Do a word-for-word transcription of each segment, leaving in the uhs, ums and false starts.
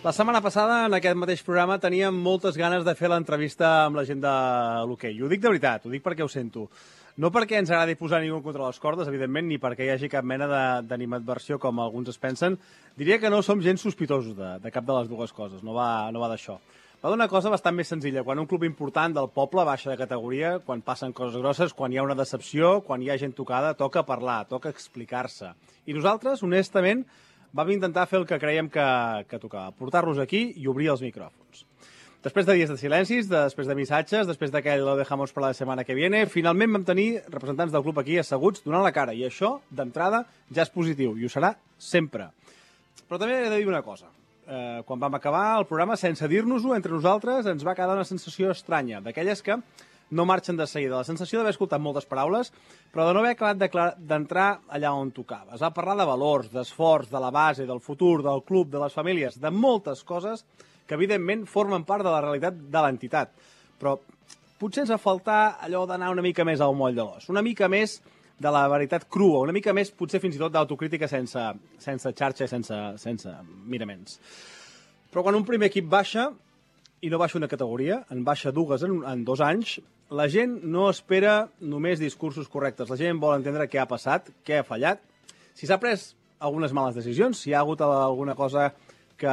La setmana passada, en aquest mateix programa, teníem moltes ganes de fer l'entrevista amb la gent de l'hoquei. I ho dic de veritat, ho dic perquè ho sento. No perquè ens agradi posar ningú contra les cordes, evidentment, ni perquè hi hagi cap mena d'animadversió, com alguns es pensen. Diria que no som gens sospitosos de, de cap de les dues coses, no va, no va d'això. Va d'una cosa bastant més senzilla. Quan un club important del poble baixa de categoria, quan passen coses grosses, quan hi ha una decepció, quan hi ha gent tocada, toca parlar, toca explicar-se. I nosaltres, honestament, vam intentar fer el que creiem que, que tocava, portar-los aquí i obrir els micròfons. Després de dies de silencis, de, després de missatges, després d'aquell lo dejamos para la setmana que viene, finalment vam tenir representants del club aquí asseguts donant la cara, i això, d'entrada, ja és positiu, i ho serà sempre. Però també he de dir una cosa. Eh, quan vam acabar el programa, sense dir-nos-ho, entre nosaltres, ens va quedar una sensació estranya, d'aquelles que no marxen de seguida. La sensació d'haver escoltat moltes paraules, però de no haver acabat d'entrar allà on tocava. Es va parlar de valors, d'esforç, de la base, del futur, del club, de les famílies, de moltes coses que, evidentment, formen part de la realitat de l'entitat. Però potser ens va faltar allò d'anar una mica més al moll de l'os, una mica més de la veritat crua, una mica més, potser fins i tot d'autocrítica sense, sense xarxa i sense, sense miraments. Però quan un primer equip baixa, i no baixa una categoria, en baixa dues en, en dos anys, la gent no espera només discursos correctes. La gent vol entendre què ha passat, què ha fallat, si s'ha pres algunes males decisions, si hi ha hagut alguna cosa que,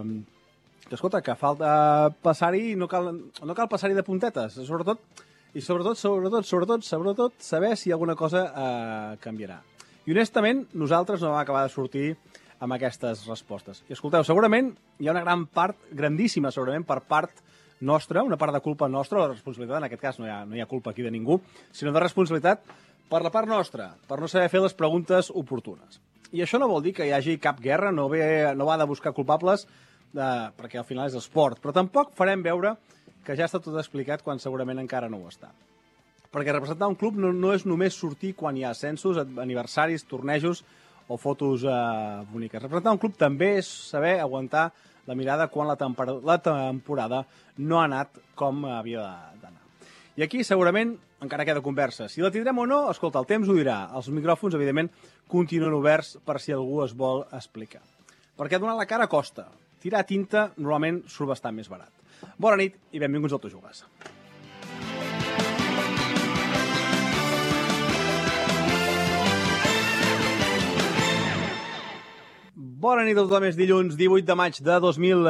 que escolta, que falta passar-hi, no cal, no cal passar-hi de puntetes, sobretot, i sobretot, sobretot, sobretot, sobretot, saber si alguna cosa eh, canviarà. I honestament, nosaltres no vam acabar de sortir amb aquestes respostes. I escolteu, segurament hi ha una gran part, grandíssima segurament, per part nostra, una part de culpa nostra, la responsabilitat, en aquest cas no hi ha, no hi ha culpa aquí de ningú, sinó de responsabilitat per la part nostra, per no saber fer les preguntes oportunes. I això no vol dir que hi hagi cap guerra, no, ve, no va de buscar culpables, de, perquè al final és esport, però tampoc farem veure que ja està tot explicat quan segurament encara no ho està. Perquè representar un club no, no és només sortir quan hi ha ascensos, aniversaris, tornejos o fotos eh, boniques. Representar un club també és saber aguantar la mirada quan la, la temporada no ha anat com havia d'anar. I aquí segurament encara queda conversa. Si la tindrem o no, escolta, el temps ho dirà. Els micròfons, evidentment, continuen oberts per si algú es vol explicar. Perquè donar la cara costa. Tirar tinta normalment surt bastant més barat. Bona nit i benvinguts al Tu Jugues. Bona nit a tothom, és dilluns divuit de maig de dos mil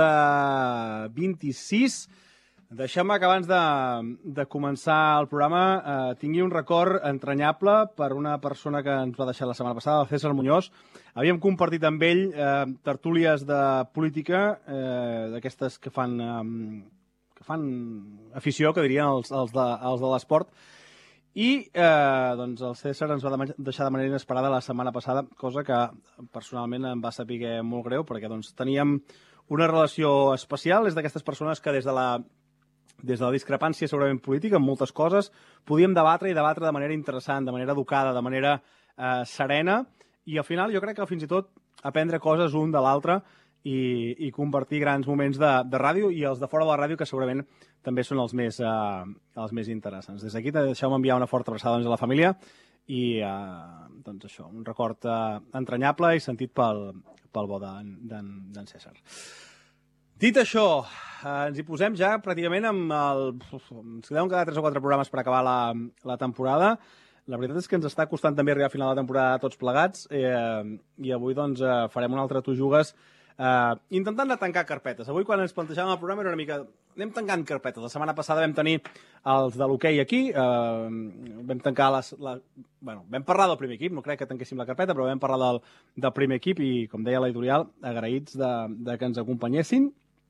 vint-i-sis. Deixem-me que abans de, de començar el programa eh, tingui un record entranyable per una persona que ens va deixar la setmana passada, el César Muñoz. Havíem compartit amb ell eh, tertúlies de política, eh, d'aquestes que fan, eh, que fan afició, que dirien els, els de, els de l'esport. I eh, doncs el César ens va deixar de manera inesperada la setmana passada, cosa que personalment em va saber molt greu, perquè doncs, teníem una relació especial. És d'aquestes persones que des de la des de la discrepància segurament política, en moltes coses, podíem debatre i debatre de manera interessant, de manera educada, de manera eh, serena, i al final jo crec que fins i tot aprendre coses un de l'altre i, i compartir grans moments de, de ràdio i els de fora de la ràdio, que segurament també són els més, eh, els més interessants. Des d'aquí deixeu-me enviar una forta abraçada doncs, a la família i eh, doncs això, un record eh, entranyable i sentit pel, pel bo d'en César. Dit això, eh, ens hi posem ja pràcticament amb el... Ens deuen quedar tres o quatre programes per acabar la, la temporada. La veritat és que ens està costant també arribar a final de la temporada tots plegats eh, i avui doncs, eh, farem un altre Tu Jugues eh, intentant de tancar carpetes. Avui quan ens plantejàvem el programa era una mica... Anem tancant carpetes. La setmana passada vam tenir els de l'hoquei aquí, eh, vam tancar les... La... Bueno, vam parlar del primer equip, no crec que tanquéssim la carpeta, però vam parlar del, del primer equip i, com deia l'editorial, agraïts de, de que ens acompanyessin.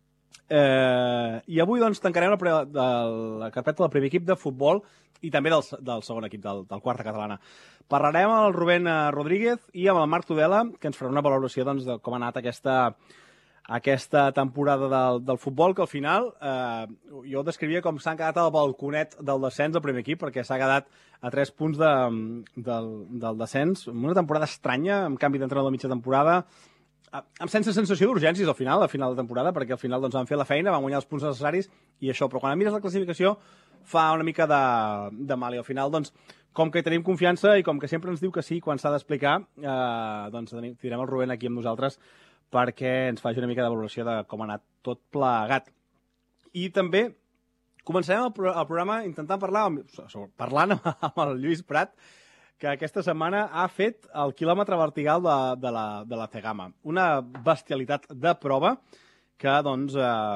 Eh, i avui doncs tancarem la, de la carpeta del primer equip de futbol i també del, del segon equip, del, del quarta catalana. Parlarem amb el Rubén Rodríguez i amb el Marc Tudela, que ens farà una valoració doncs, de com ha anat aquesta, aquesta temporada del, del futbol, que al final eh, jo ho descrivia com s'han quedat al balconet del descens del primer equip, perquè s'ha quedat a tres punts de, del, del descens, una temporada estranya, amb canvi d'entrenador de mitja temporada, amb sense sensació d'urgències al final, al final de temporada, perquè al final doncs, van fer la feina, van guanyar els punts necessaris i això, però quan mires la classificació fa una mica de, de mal i al final, doncs, com que hi tenim confiança i com que sempre ens diu que sí quan s'ha d'explicar, eh, doncs tindrem el Rubén aquí amb nosaltres perquè ens faci una mica de valoració de com ha anat tot plegat. I també començarem el, pro el programa intentant parlar amb, parlant amb el Lluís Prat, que aquesta setmana ha fet el quilòmetre vertical de, de, la, de la Cegama. Una bestialitat de prova que, doncs,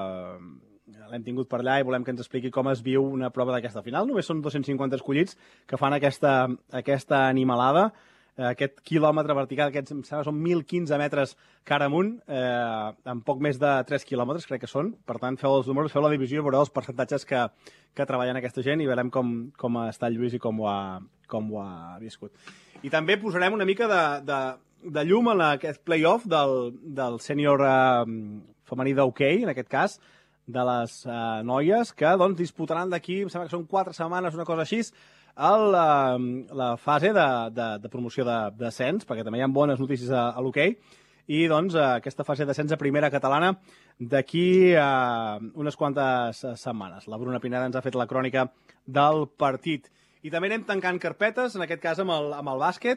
eh, l'hem tingut per allà i volem que ens expliqui com es viu una prova d'aquesta final. Només són dos-cents cinquanta escollits que fan aquesta, aquesta animalada, aquest quilòmetre vertical, aquests, em sembla, són mil quinze metres cara amunt, eh, en poc més de tres quilòmetres, crec que són. Per tant, feu els números, feu la divisió i veureu els percentatges que, que treballen aquesta gent i veurem com, com està el Lluís i com ho ha, com ho ha viscut. I també posarem una mica de, de, de llum en aquest play-off del, del sènior eh, femení d'hoquei, en aquest cas, de les eh, noies, que doncs, disputaran d'aquí, em sembla que són quatre setmanes, una cosa així, el, la, la fase de, de, de promoció d'ascens, de, perquè també hi ha bones notícies a, a l'hoquei, i doncs aquesta fase d'ascens a primera catalana d'aquí a unes quantes setmanes. La Bruna Pineda ens ha fet la crònica del partit. I també anem tancant carpetes, en aquest cas amb el, amb el bàsquet,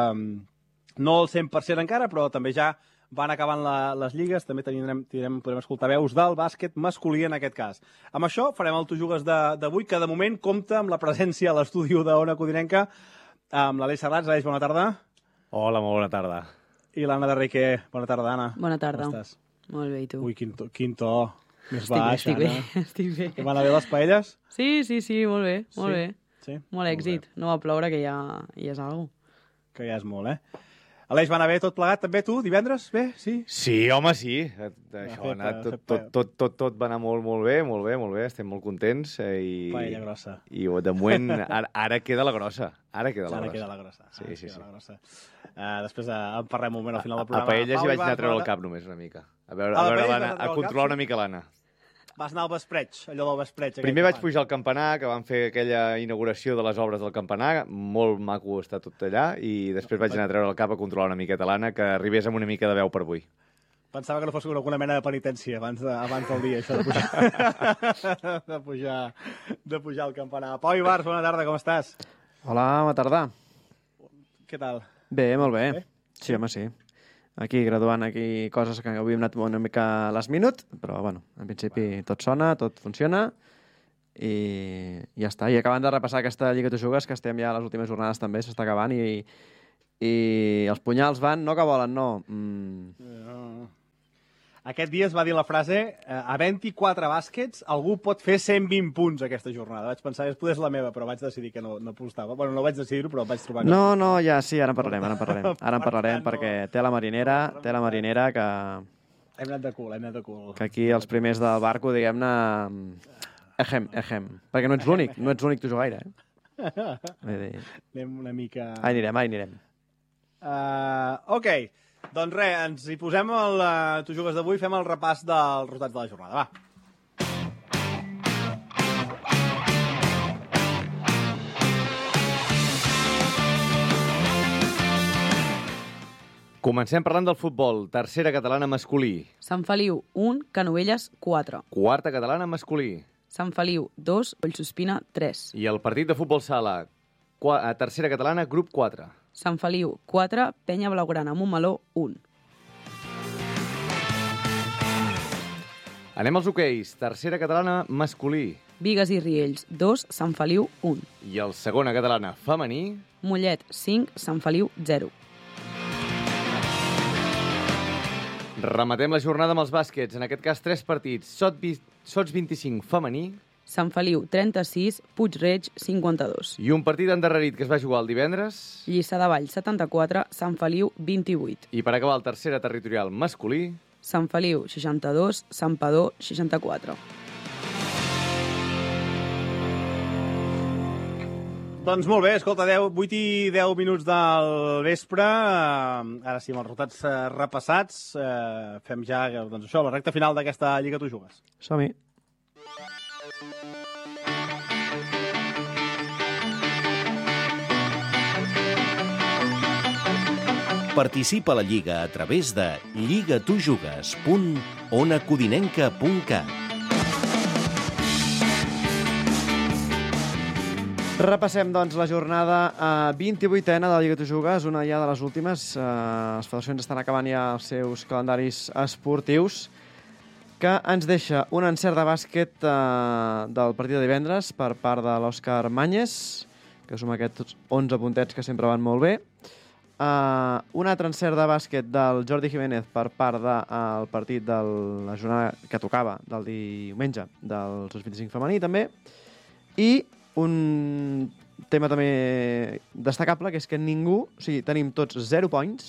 eh, no al cent per cent encara, però també ja van acabant la, les lligues, també tindrem, tindrem, podrem escoltar veus del bàsquet masculí en aquest cas. Amb això farem el Tu Jugues d'avui, que de moment compta amb la presència a l'estudi d'Ona Codinenca, amb l'Aleix Serrats. Aleix, bona tarda. Hola, molt bona tarda. I l'Anna de Riquer. Bona tarda, Anna. Bona tarda. Com estàs? Molt bé, i tu? Ui, quin to, quin to més estic baix, bé, estic Anna. bé, estic bé. Que van a bé les paelles? Sí, sí, sí, molt bé, molt sí? bé. Sí? Molt èxit. Molt no va ploure, que ja, ja és alguna cosa. Que ja és molt, eh? Aleix, va anar bé tot plegat també, tu, divendres? Bé, sí? Sí, home, sí. Això ha anat, tot, tot, tot, tot, tot va anar molt, molt bé, molt bé, molt bé. Estem molt contents. Eh, i, Paella grossa. I de moment, ara, ara queda la grossa. Ara queda la ara grossa. Queda la grossa. Sí, ara sí, sí. La grossa. Uh, després uh, en parlem un moment al final del A, programa. a paelles hi vaig anar a treure el cap només una mica. A veure, a, a, veure l'Anna, a controlar una mica l'Anna. Vas anar al vespreig, allò del vespreig. Primer vaig pujar al campanar, que van fer aquella inauguració de les obres del campanar, molt maco està tot allà, i després vaig anar a treure el cap a controlar una miqueta l'Anna, que arribés amb una mica de veu per avui. Pensava que no fos alguna mena de penitència abans, de, abans del dia, això de pujar, de pujar, de pujar al campanar. Pau Ibars, bona tarda, com estàs? Hola, bona tarda. Què tal? Bé, molt bé. bé? Sí, home, sí. Aquí, graduant aquí coses que avui hem anat una mica a last minute, però, bueno, en principi tot sona, tot funciona, i ja està. I acabant de repassar aquesta Lliga Tu Jugues, que estem ja a les últimes jornades també, s'està acabant, i, i els punyals van, no que volen, no. Mm. no. Aquest dia es va dir la frase eh, a vint-i-quatre bàsquets algú pot fer cent vint punts aquesta jornada. Vaig pensar que és la meva, però vaig decidir que no, no postava. Bueno, no vaig decidir-ho, però vaig trobar... No, no, ja sí, ara en parlarem, ara en parlarem. Ara en parlarem perquè té la marinera, té la marinera que... Hem anat de cul, hem anat de cul. Que aquí els primers del barco, diguem-ne... Ehem, ehem. Perquè no ets l'únic, no ets l'únic tu gaire, eh? Vull dir... Anem una mica... Ai, anirem, ai, anirem. Uh, ok, doncs res, ens hi posem el uh, Tu Jugues d'avui, fem el repàs dels resultats de la jornada, va. Comencem parlant del futbol. Tercera catalana masculí. Sant Feliu, un, Canovelles, quatre. Quarta catalana masculí. Sant Feliu, dos, Collsospina, tres. I el partit de futbol sala. Qua tercera catalana, grup quatre. Sant Feliu, quatre, Penya Blaugrana, Montmeló, un. Anem als hoqueis. Tercera catalana masculí. Bigues i Riells, dos, Sant Feliu, un. I el segona catalana femení. Mollet, cinc, Sant Feliu, zero. Rematem la jornada amb els bàsquets. En aquest cas, tres partits. Sots vint-i-cinc femení. Sant Feliu, trenta-sis, Puig-reig, cinquanta-dos. I un partit endarrerit que es va jugar el divendres. Lliçà de Vall, setanta-quatre, Sant Feliu, vint-i-vuit. I per acabar el tercera territorial masculí. Sant Feliu, seixanta-dos, Sant Padó, seixanta-quatre. Doncs molt bé, escolta, deu, vuit i deu minuts del vespre. Uh, ara sí, amb els resultats uh, repassats, uh, fem ja doncs això, la recta final d'aquesta Lliga Tu Jugues. Som-hi. Participa a la Lliga a través de lligatujugues punt ona codinenca punt cat. Repassem, doncs, la jornada eh, vint-i-vuitena de la Lliga Tu Jugues, una ja de les últimes. Eh, les federacions estan acabant ja els seus calendaris esportius, que ens deixa un encert de bàsquet eh, del partit de divendres per part de l'Òscar Manyes, que som aquests onze puntets que sempre van molt bé. Uh, un altre encert de bàsquet del Jordi Jiménez per part del partit de la jornada que tocava del diumenge del dos vint-i-cinc femení, també. I un tema també destacable, que és que ningú, o sigui, tenim tots zero points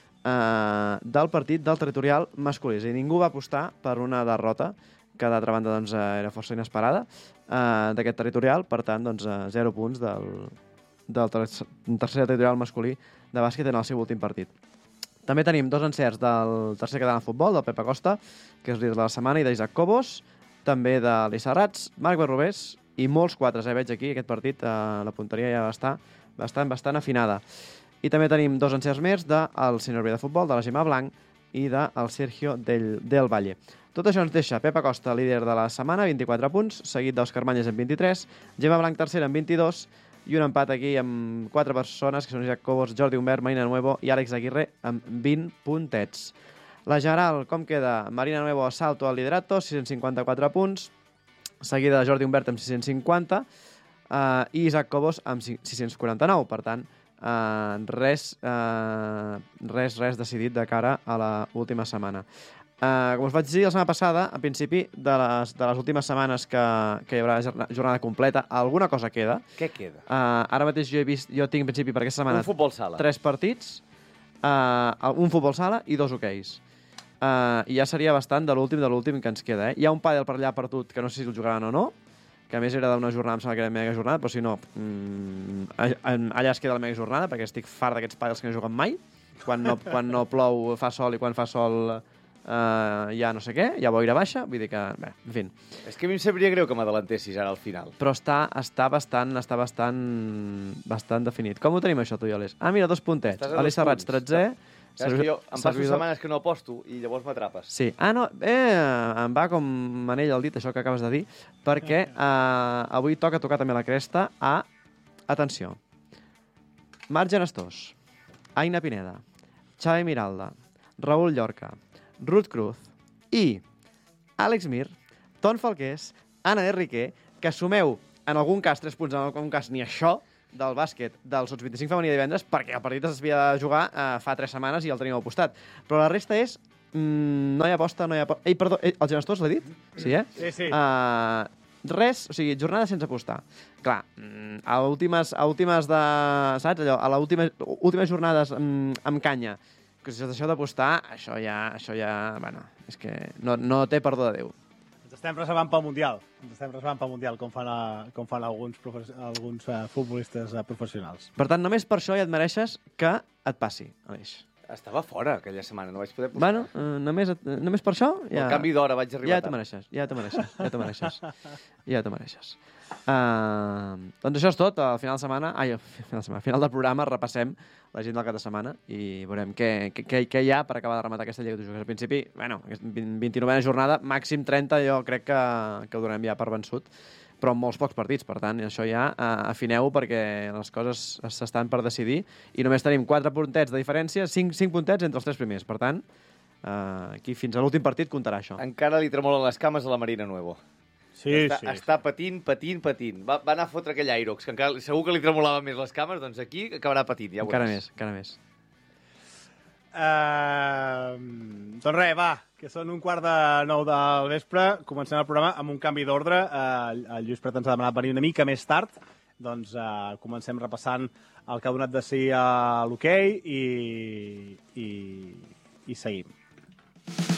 uh, del partit del territorial masculí. És a dir, ningú va apostar per una derrota, que d'altra banda doncs, era força inesperada, uh, d'aquest territorial. Per tant, doncs, uh, zero punts del, del tercer, tercer territorial masculí de bàsquet en el seu últim partit. També tenim dos encerts del tercer català de futbol, del Pep Acosta, que és líder de la setmana, i d'Isaac Cobos, també de l'Issarrats, Marc Berrobés, i molts quatres, eh? Veig aquí, aquest partit, eh, la punteria ja està bastant, bastant afinada. I també tenim dos encerts més del Senyor B de futbol, de la Gemma Blanc, i del Sergio del, del Valle. Tot això ens deixa Pep Acosta, líder de la setmana, vint-i-quatre punts, seguit d'Òscar Manyes amb vint-i-tres, Gemma Blanc tercera amb vint-i-dos, i un empat aquí amb quatre persones, que són Isaac Cobos, Jordi Humbert, Marina Nuevo i Àlex Aguirre, amb vint puntets. La general, com queda? Marina Nuevo a salto al liderato, sis-cents cinquanta-quatre punts, seguida de Jordi Humbert amb sis-cents cinquanta, uh, i Isaac Cobos amb sis-cents quaranta-nou. Per tant, uh, res, uh, res, res decidit de cara a l'última setmana. Uh, com us vaig dir la setmana passada, a principi de les, de les últimes setmanes que, que hi haurà jornada completa, alguna cosa queda. Què queda? Uh, ara mateix jo he vist, jo tinc en principi per aquesta setmana Un futbol sala. tres partits, uh, un futbol sala i dos hoqueis. Uh, I ja seria bastant de l'últim de l'últim que ens queda. Eh? Hi ha un pàdel per allà perdut, que no sé si el jugaran o no, que a més era d'una jornada, em sembla que era mega jornada, però si no, mm, allà es queda la mega jornada, perquè estic fart d'aquests pàdels que no juguen mai. Quan no, quan no plou fa sol i quan fa sol uh, ja no sé què, ja boira baixa, vull dir que, bé, en fi. És que a mi em sabria greu que m'adelantessis ara al final. Però està, està bastant, està bastant, bastant definit. Com ho tenim això, tu i l'Aleix? Ah, mira, dos puntets. Estàs a dos Aleix Serrats, punts. tretzè. Ja, és que jo em passo setmanes que no aposto i llavors m'atrapes. Sí. Ah, no, eh, em va com manell al dit, això que acabes de dir, perquè eh, avui toca tocar també la cresta a, atenció, Marc Genestós, Aina Pineda, Xavi Miralda, Raül Llorca, Ruth Cruz i Àlex Mir, Ton Falqués, Anna Enriquer, que sumeu en algun cas tres punts, en algun cas ni això, del bàsquet del Sots vint-i-cinc femení de divendres, perquè el partit es havia de jugar eh, fa tres setmanes i el teníem apostat. Però la resta és... Mm, no hi ha aposta, no hi ha aposta... Ei, perdó, eh, el Genestós l'he dit? Sí, eh? Sí, sí. Uh, res, o sigui, jornada sense apostar. Clar, mm, a últimes, a últimes de... Saps allò? A les últimes, últimes jornades mm, amb canya, que si us deixeu d'apostar, això ja... Això ja, bueno, és que no, no té perdó de Déu. Ens estem reservant pel Mundial. Ens estem reservant pel Mundial, com fan, a, com fan alguns, profes, alguns uh, futbolistes uh, professionals. Per tant, només per això ja et mereixes que et passi, Aleix. Estava fora aquella setmana, no vaig poder posar. Bueno, eh, només, només per això... Ja, El canvi d'hora vaig arribar ja t'ho mereixes, ja t'ho mereixes, ja t'ho mereixes. Ja t'ho mereixes. Uh, doncs això és tot. Al final de setmana... Ai, al final, de setmana, al final del programa repassem la gent del cap de setmana i veurem què, què, què hi ha per acabar de rematar aquesta Lliga de Jugues. Al principi, bueno, vint-i-novena jornada, màxim trenta, jo crec que, que ho donem ja per vençut, però amb molts pocs partits. Per tant, això ja uh, afineu perquè les coses s'estan per decidir i només tenim quatre puntets de diferència, cinc, cinc puntets entre els tres primers. Per tant, uh, aquí fins a l'últim partit comptarà això. Encara li tremolen les cames a la Marina Nuevo. Sí, està, sí. està patint, patint, patint. Va, va anar a fotre aquell Aerox, que encara, segur que li tremolava més les cames, doncs aquí acabarà patint, ja ho encara veuràs. més, encara més. Uh, doncs res, va, que són un quart de nou del vespre. Comencem el programa amb un canvi d'ordre. Uh, el Lluís Prat ens ha demanat venir una mica més tard. Doncs uh, comencem repassant el que ha donat de si a l'hoquei i, i, i seguim.